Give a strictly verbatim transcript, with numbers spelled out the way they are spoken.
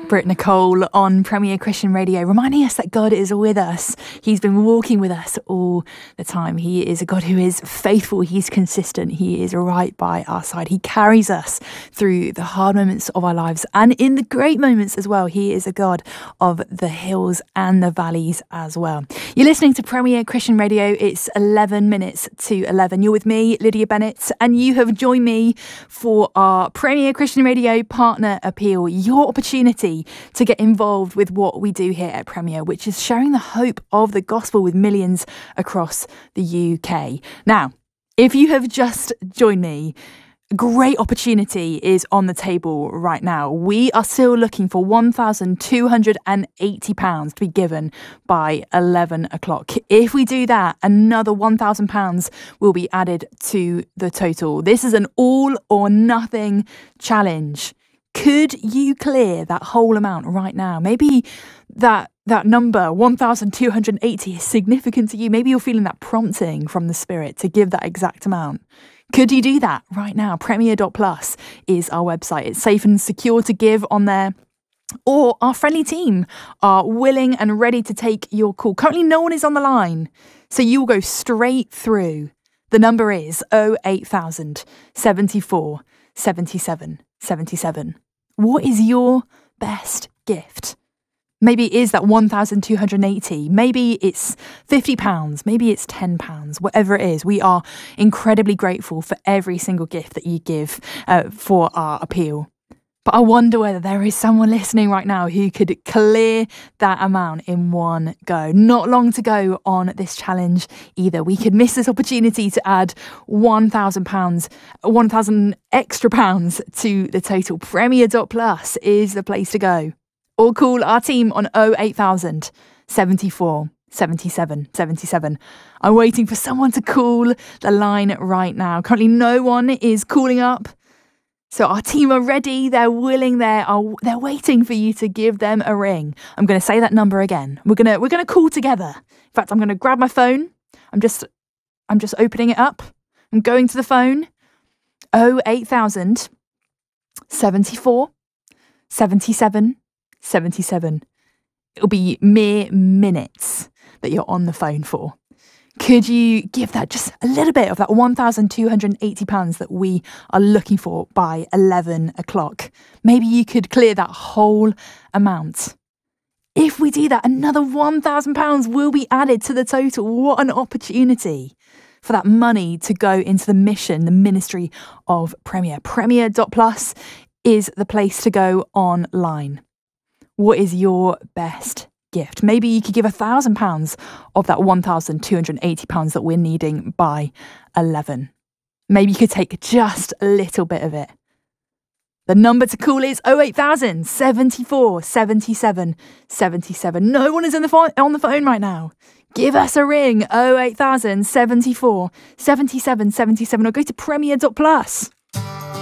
Britt Nicole on Premier Christian Radio, reminding us that God is with us. He's been walking with us all the time. He is a God who is faithful. He's consistent. He is right by our side. He carries us through the hard moments of our lives and in the great moments as well. He is a God of the hills and the valleys as well. You're listening to Premier Christian Radio. It's eleven minutes to eleven. You're with me, Lydia Bennett, and you have joined me for our Premier Christian Radio Partner Appeal, your opportunity to get involved with what we do here at Premier, which is sharing the hope of the gospel with millions across the U K. Now, if you have just joined me, a great opportunity is on the table right now. We are still looking for one thousand two hundred eighty pounds to be given by eleven o'clock. If we do that, another one thousand pounds will be added to the total. This is an all or nothing challenge. Could you clear that whole amount right now? Maybe that that number, one thousand two hundred eighty, is significant to you. Maybe you're feeling that prompting from the Spirit to give that exact amount. Could you do that right now? Premier dot plus is our website. It's safe and secure to give on there. Or our friendly team are willing and ready to take your call. Currently, no one is on the line, so you will go straight through. The number is oh eight thousand, seventy-four, seventy-seven, seventy-seven. What is your best gift? Maybe it is that one thousand two hundred eighty. Maybe it's fifty pounds. Maybe it's ten pounds. Whatever it is, we are incredibly grateful for every single gift that you give uh, for our appeal. But I wonder whether there is someone listening right now who could clear that amount in one go. Not long to go on this challenge either. We could miss this opportunity to add one thousand pounds, one thousand extra pounds to the total. Premier dot plus is the place to go. Or call our team on oh eight thousand, seventy-four, seventy-seven, seventy-seven. I'm waiting for someone to call the line right now. Currently no one is calling up. So our team are ready, they're willing, they're, are, they're waiting for you to give them a ring. I'm going to say that number again. We're going to we're going to call together. In fact, I'm going to grab my phone. I'm just I'm just opening it up. I'm going to the phone. oh eight thousand, seventy-four, seventy-seven, seventy-seven. It'll be mere minutes that you're on the phone for. Could you give that just a little bit of that one thousand two hundred eighty pounds that we are looking for by eleven o'clock? Maybe you could clear that whole amount. If we do that, another one thousand pounds will be added to the total. What an opportunity for that money to go into the mission, the ministry of Premier. Premier dot plus is the place to go online. What is your best gift? Maybe you could give a thousand pounds of that one thousand two hundred eighty pounds that we're needing by eleven. Maybe you could take just a little bit of it. The number to call is oh eight thousand, seventy-four, seventy-seven, seventy-seven. No one is on the phone on the phone right now. Give us a ring, oh eight thousand, seventy-four, seventy-seven, seventy-seven, or go to Premier dot plus.